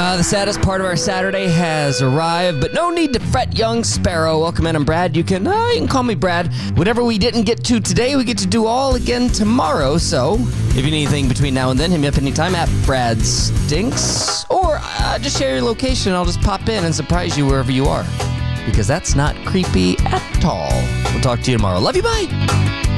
The saddest part of our Saturday has arrived, but no need to fret, young sparrow. Welcome in, I'm Brad. You can call me Brad. Whatever we didn't get to today, we get to do all again tomorrow. So, if you need anything between now and then, hit me up anytime at Brad Stinks. Or just share your location, I'll just pop in and surprise you wherever you are. Because that's not creepy at all. We'll talk to you tomorrow. Love you, bye!